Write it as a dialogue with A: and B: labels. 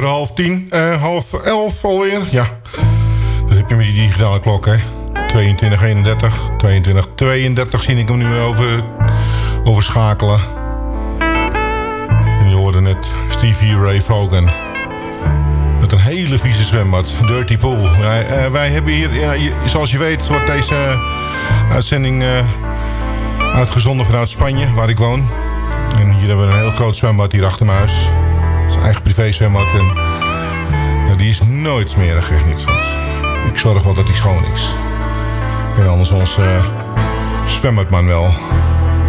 A: 11:30 alweer. Ja, dat heb je met die digitale klok, hè. 22:31, 22:32 zie ik hem nu overschakelen. En je hoorde net Stevie Ray Vaughan. Met een hele vieze zwembad, Dirty Pool. Wij hebben hier, zoals je weet, wordt deze uitzending uitgezonden vanuit Spanje, waar ik woon. En hier hebben we een heel groot zwembad hier achter mijn huis. Het is een eigen privé zwembad. En die is nooit smerig, echt niet. Want ik zorg wel dat die schoon is. En anders onze zwembadman wel.